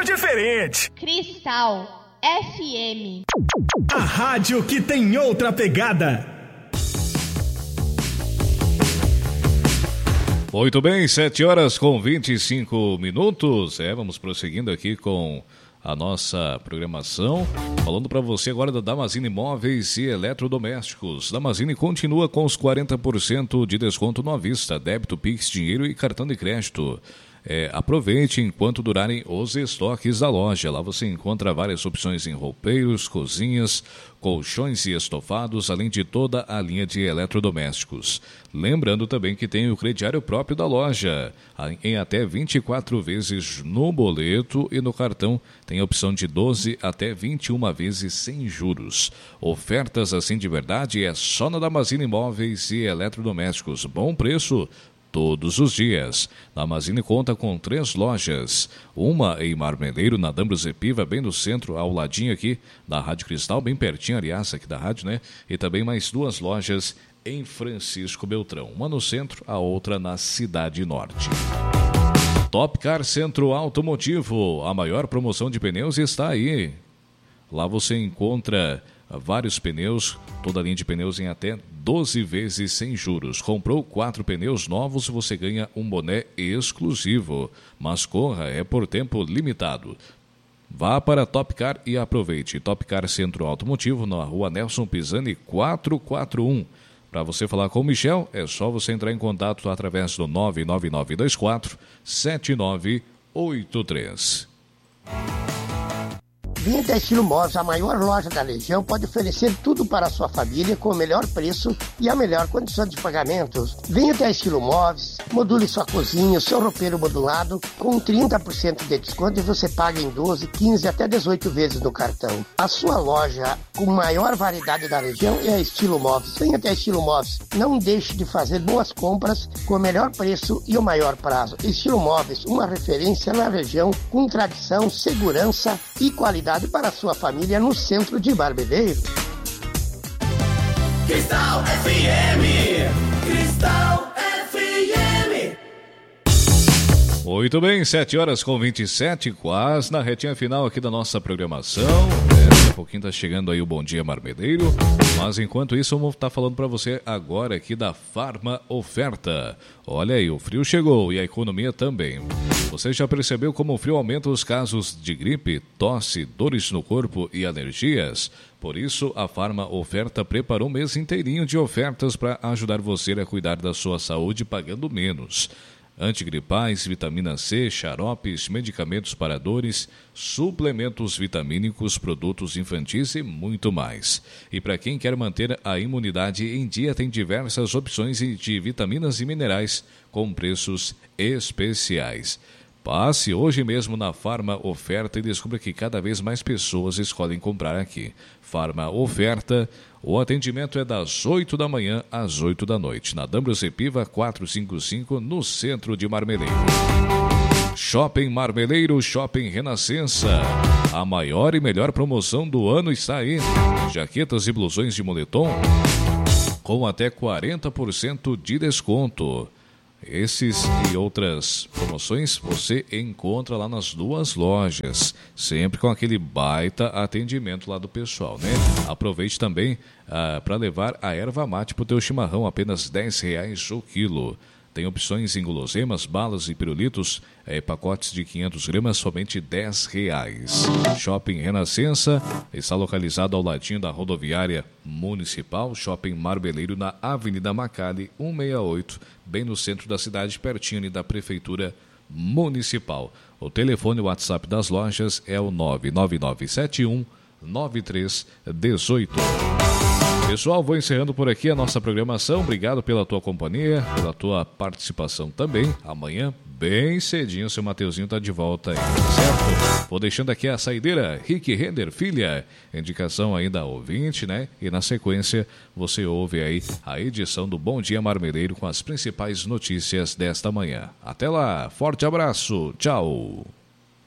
jeito diferente. Cristal FM. A rádio que tem outra pegada. Muito bem, 7h25. Vamos prosseguindo aqui com a nossa programação, falando para você agora da Damascene Móveis e Eletrodomésticos. Damascene continua com os 40% de desconto no à vista, débito, Pix, dinheiro e cartão de crédito. Aproveite enquanto durarem os estoques da loja. Lá você encontra várias opções em roupeiros, cozinhas, colchões e estofados, além de toda a linha de eletrodomésticos. Lembrando também que tem o crediário próprio da loja, em até 24 vezes no boleto, e no cartão tem a opção de 12 até 21 vezes sem juros. Ofertas assim de verdade é só na Damascene Móveis e Eletrodomésticos. Bom preço todos os dias. A Damascene conta com 3 lojas, uma em Marmeleiro, na Dambrus Epiva, bem no centro, ao ladinho aqui da Rádio Cristal, bem pertinho, aliás, aqui da rádio, né? E também mais 2 lojas em Francisco Beltrão, uma no centro, a outra na Cidade Norte. Top Car Centro Automotivo, a maior promoção de pneus está aí. Lá você encontra vários pneus, toda a linha de pneus em até 12 vezes sem juros. Comprou 4 pneus novos, você ganha um boné exclusivo. Mas corra, é por tempo limitado. Vá para Top Car e aproveite. Top Car Centro Automotivo, na rua Nelson Pisani 441. Para você falar com o Michel, é só você entrar em contato através do 99924-7983. Vinha Estilo Móveis, a maior loja da região, pode oferecer tudo para a sua família com o melhor preço e a melhor condição de pagamentos. Venha até Estilo Móveis, module sua cozinha, o seu roupeiro modulado com 30% de desconto e você paga em 12, 15 até 18 vezes no cartão. A sua loja com maior variedade da região é a Estilo Móveis. Venha até Estilo Móveis. Não deixe de fazer boas compras com o melhor preço e o maior prazo. Estilo Móveis, uma referência na região com tradição, segurança e qualidade para a sua família no centro de Marmeleiro. Cristal FM, Cristal FM. Muito bem, 7h27, quase na retinha final aqui da nossa programação. Daqui a pouquinho está chegando aí o Bom Dia Marmeleiro. Mas enquanto isso, eu vou estar falando para você agora aqui da Farma Oferta. Olha aí, o frio chegou e a economia também. Você já percebeu como o frio aumenta os casos de gripe, tosse, dores no corpo e alergias? Por isso, a Farma Oferta preparou um mês inteirinho de ofertas para ajudar você a cuidar da sua saúde pagando menos. Antigripais, vitamina C, xaropes, medicamentos para dores, suplementos vitamínicos, produtos infantis e muito mais. E para quem quer manter a imunidade em dia, tem diversas opções de vitaminas e minerais com preços especiais. Passe hoje mesmo na Farma Oferta e descubra que cada vez mais pessoas escolhem comprar aqui. Farma Oferta, o atendimento é das 8 da manhã às 8 da noite, na Dambrus Epiva 455, no centro de Marmeleiro. Shopping Marmeleiro, Shopping Renascença. A maior e melhor promoção do ano está aí. Jaquetas e blusões de moletom com até 40% de desconto. Esses e outras promoções você encontra lá nas 2 lojas, sempre com aquele baita atendimento lá do pessoal, né? Aproveite também para levar a erva mate para o teu chimarrão, apenas R$10 o quilo. Tem opções em guloseimas, balas e pirulitos, pacotes de 500 gramas, somente R$10. Shopping Renascença está localizado ao ladinho da rodoviária municipal. Shopping Marmeleiro, na Avenida Macali, 168, bem no centro da cidade, pertinho da Prefeitura Municipal. O telefone e o WhatsApp das lojas é o 99971-9318. Pessoal, vou encerrando por aqui a nossa programação. Obrigado pela tua companhia, pela tua participação também. Amanhã, bem cedinho, o seu Mateuzinho está de volta aí, certo? Vou deixando aqui a saideira, Rick Render Filha, indicação ainda ao ouvinte, né? E na sequência, você ouve aí a edição do Bom Dia Marmeleiro com as principais notícias desta manhã. Até lá, forte abraço, tchau!